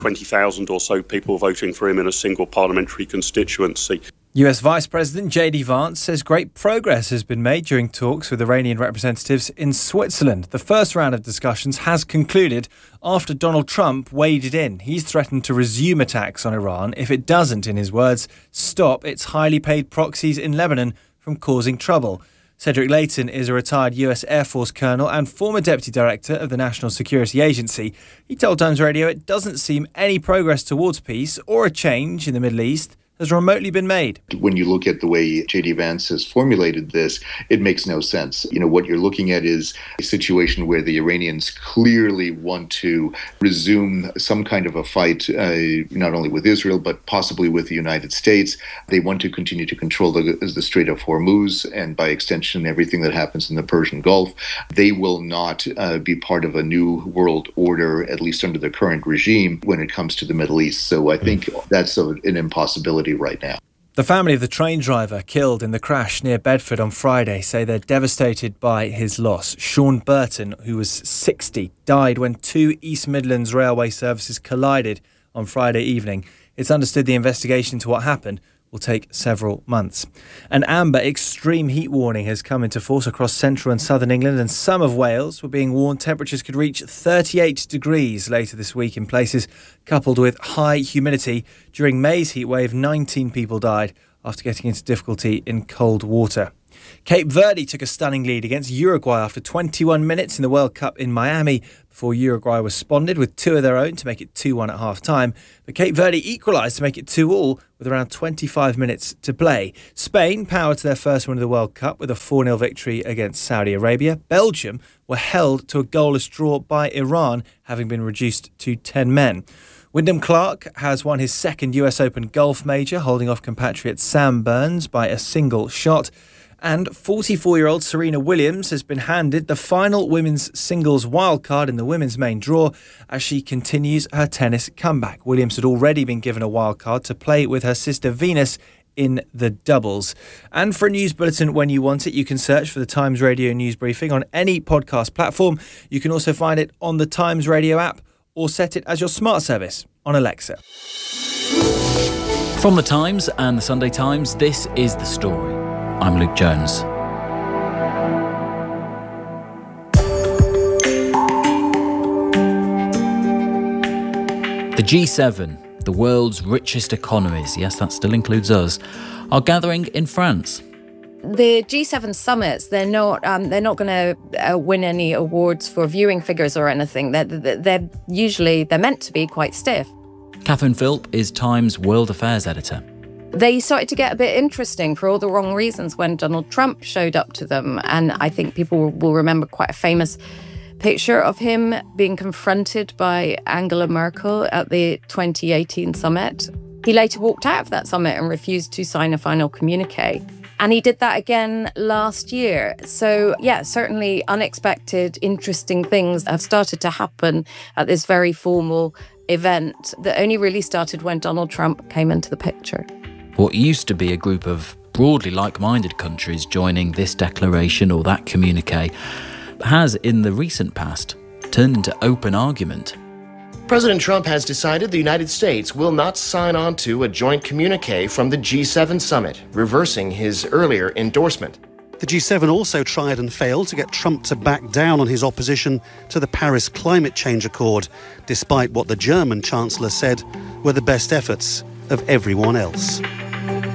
20,000 or so people voting for him in a single parliamentary constituency. US Vice President J.D. Vance says great progress has been made during talks with Iranian representatives in Switzerland. The first round of discussions has concluded after Donald Trump waded in. He's threatened to resume attacks on Iran if it doesn't, in his words, stop its highly paid proxies in Lebanon from causing trouble. Cedric Layton is a retired US Air Force colonel and former deputy director of the National Security Agency. He told Times Radio it doesn't seem any progress towards peace or a change in the Middle East has remotely been made. When you look at the way J.D. Vance has formulated this, it makes no sense. What you're looking at is a situation where the Iranians clearly want to resume some kind of a fight, not only with Israel, but possibly with the United States. They want to continue to control the Strait of Hormuz and, by extension, everything that happens in the Persian Gulf. They will not be part of a new world order, at least under the current regime, when it comes to the Middle East. So I think that's an impossibility right now. The family of the train driver killed in the crash near Bedford on Friday say they're devastated by his loss. Sean Burton, who was 60, died when two East Midlands railway services collided on Friday evening. It's understood the investigation into what happened will take several months. An amber extreme heat warning has come into force across central and southern England, and some of Wales were being warned temperatures could reach 38 degrees later this week in places, coupled with high humidity. During May's heatwave, 19 people died after getting into difficulty in cold water. Cape Verde took a stunning lead against Uruguay after 21 minutes in the World Cup in Miami before Uruguay responded with two of their own to make it 2-1 at half-time. But Cape Verde equalised to make it 2-2 with around 25 minutes to play. Spain powered to their first win of the World Cup with a 4-0 victory against Saudi Arabia. Belgium were held to a goalless draw by Iran, having been reduced to 10 men. Wyndham Clark has won his second US Open golf major, holding off compatriot Sam Burns by a single shot. And 44-year-old Serena Williams has been handed the final women's singles wildcard in the women's main draw as she continues her tennis comeback. Williams had already been given a wildcard to play with her sister Venus in the doubles. And for a news bulletin when you want it, you can search for the Times Radio News Briefing on any podcast platform. You can also find it on the Times Radio app or set it as your smart service on Alexa. From the Times and the Sunday Times, this is The Story. I'm Luke Jones. The G7, the world's richest economies, yes, that still includes us, are gathering in France. The G7 summits, they're not going to win any awards for viewing figures or anything. They're meant to be quite stiff. Catherine Philp is Times World Affairs editor. They started to get a bit interesting for all the wrong reasons when Donald Trump showed up to them. And I think people will remember quite a famous picture of him being confronted by Angela Merkel at the 2018 summit. He later walked out of that summit and refused to sign a final communique. And he did that again last year. So, yeah, certainly unexpected, interesting things have started to happen at this very formal event that only really started when Donald Trump came into the picture. What used to be a group of broadly like-minded countries joining this declaration or that communique has, in the recent past, turned into open argument. President Trump has decided the United States will not sign on to a joint communique from the G7 summit, reversing his earlier endorsement. The G7 also tried and failed to get Trump to back down on his opposition to the Paris Climate Change Accord, despite what the German Chancellor said were the best efforts of everyone else.